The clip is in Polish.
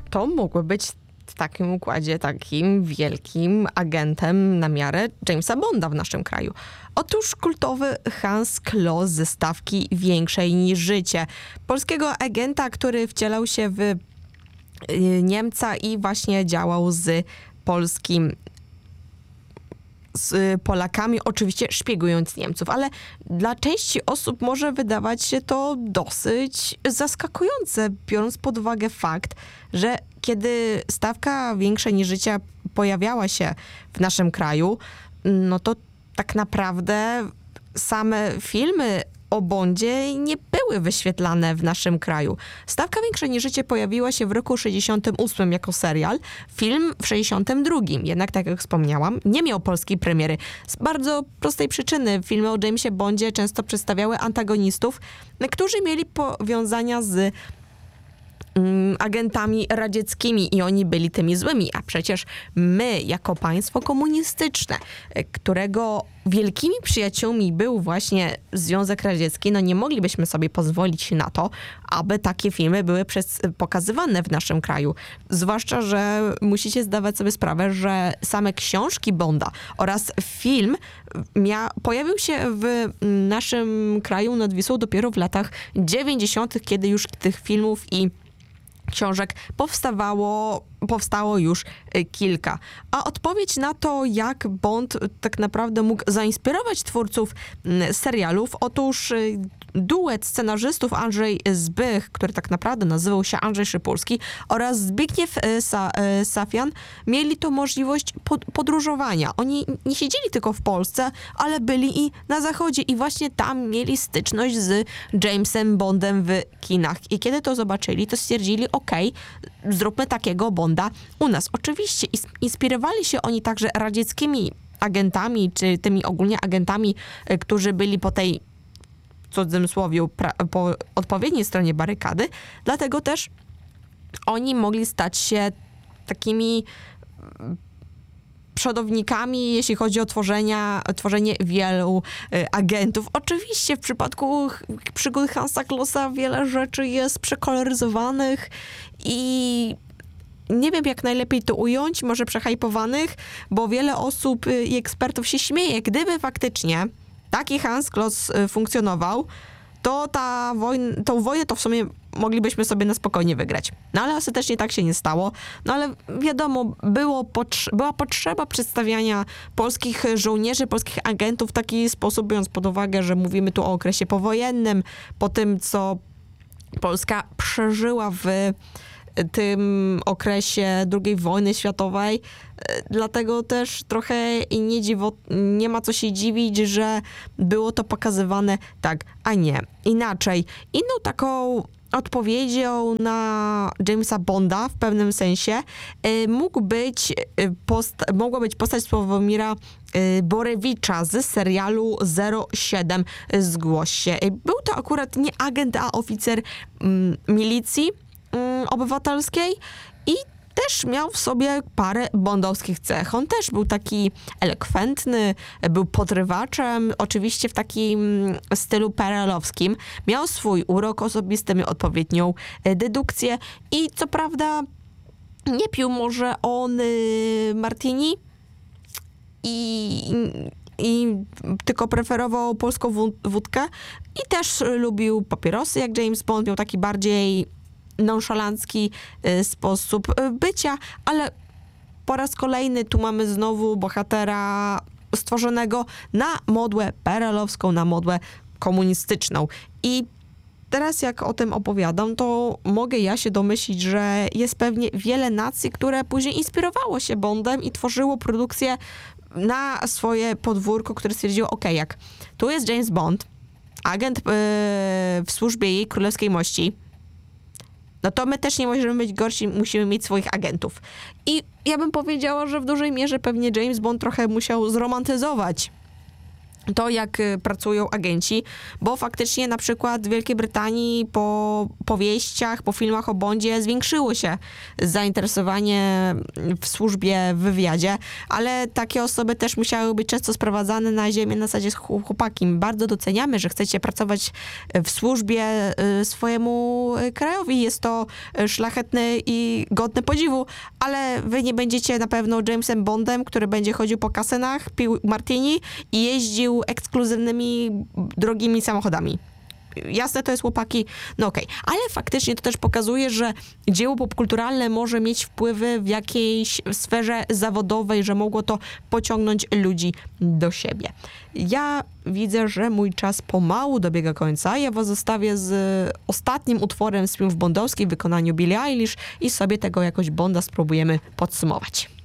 to mógłby być w takim układzie takim wielkim agentem na miarę Jamesa Bonda w naszym kraju. Otóż kultowy Hans Kloss ze stawki Większej niż życie. Polskiego agenta, który wcielał się w Niemca i właśnie działał z Polakami, oczywiście szpiegując Niemców, ale dla części osób może wydawać się to dosyć zaskakujące, biorąc pod uwagę fakt, że kiedy stawka Większa niż życie pojawiała się w naszym kraju, no to tak naprawdę same filmy o Bondzie nie były wyświetlane w naszym kraju. Stawka Większa niż życie pojawiła się w roku 68 jako serial, film w 62. Jednak, tak jak wspomniałam, nie miał polskiej premiery. Z bardzo prostej przyczyny filmy o Jamesie Bondzie często przedstawiały antagonistów, którzy mieli powiązania z agentami radzieckimi i oni byli tymi złymi, a przecież my, jako państwo komunistyczne, którego wielkimi przyjaciółmi był właśnie Związek Radziecki, no nie moglibyśmy sobie pozwolić na to, aby takie filmy były pokazywane w naszym kraju. Zwłaszcza, że musicie zdawać sobie sprawę, że same książki Bonda oraz film pojawił się w naszym kraju nad Wisłą dopiero w latach 90., kiedy już tych filmów i książek powstało już kilka. A odpowiedź na to, jak Bond tak naprawdę mógł zainspirować twórców serialów, otóż duet scenarzystów Andrzej Zbych, który tak naprawdę nazywał się Andrzej Szypulski, oraz Zbigniew Safian mieli to możliwość podróżowania. Oni nie siedzieli tylko w Polsce, ale byli i na zachodzie i właśnie tam mieli styczność z Jamesem Bondem w kinach. I kiedy to zobaczyli, to stwierdzili, zróbmy takiego Bonda u nas. Oczywiście inspirowali się oni także radzieckimi agentami, czy tymi ogólnie agentami, którzy byli po tej, w cudzysłowie, po odpowiedniej stronie barykady. Dlatego też oni mogli stać się takimi przodownikami, jeśli chodzi o tworzenie wielu agentów. Oczywiście w przypadku przygód Hansa Klossa wiele rzeczy jest przekoloryzowanych i nie wiem, jak najlepiej to ująć, może przehajpowanych, bo wiele osób i ekspertów się śmieje. Gdyby faktycznie taki Hans Kloss funkcjonował, to tą wojnę to w sumie moglibyśmy sobie na spokojnie wygrać. No ale ostatecznie tak się nie stało. No ale wiadomo, była potrzeba przedstawiania polskich żołnierzy, polskich agentów w taki sposób, biorąc pod uwagę, że mówimy tu o okresie powojennym, po tym, co Polska przeżyła w tym okresie II wojny światowej. Dlatego też trochę nie ma co się dziwić, że było to pokazywane tak, a nie inaczej. Inną taką odpowiedzią na Jamesa Bonda w pewnym sensie mogła być postać Sławomira Borewicza z serialu 07 Zgłoś się. Był to akurat nie agent, a oficer milicji obywatelskiej i też miał w sobie parę bondowskich cech. On też był taki elokwentny, był podrywaczem, oczywiście w takim stylu perelowskim. Miał swój urok osobisty, miał odpowiednią dedukcję i co prawda nie pił może on martini i tylko preferował polską wódkę i też lubił papierosy, jak James Bond, miał taki bardziej nonszalancki sposób bycia, ale po raz kolejny tu mamy znowu bohatera stworzonego na modłę perelowską, na modłę komunistyczną. I teraz jak o tym opowiadam, to mogę ja się domyślić, że jest pewnie wiele nacji, które później inspirowało się Bondem i tworzyło produkcję na swoje podwórko, które stwierdziło, jak tu jest James Bond, agent w służbie jej królewskiej mości, no to my też nie możemy być gorsi, musimy mieć swoich agentów. I ja bym powiedziała, że w dużej mierze pewnie James Bond trochę musiał zromantyzować to, jak pracują agenci, bo faktycznie na przykład w Wielkiej Brytanii po powieściach, po filmach o Bondzie zwiększyło się zainteresowanie w służbie, w wywiadzie, ale takie osoby też musiały być często sprowadzane na ziemię na zasadzie chłopaki. Bardzo doceniamy, że chcecie pracować w służbie swojemu krajowi. Jest to szlachetne i godne podziwu, ale wy nie będziecie na pewno Jamesem Bondem, który będzie chodził po kasynach, pił martini i jeździł ekskluzywnymi, drogimi samochodami. Jasne, to jest chłopaki, no okej. Ale faktycznie to też pokazuje, że dzieło popkulturalne może mieć wpływy w jakiejś sferze zawodowej, że mogło to pociągnąć ludzi do siebie. Ja widzę, że mój czas pomału dobiega końca. Ja was zostawię z ostatnim utworem z filmów bondowskich w wykonaniu Billie Eilish i sobie tego jakoś Bonda spróbujemy podsumować.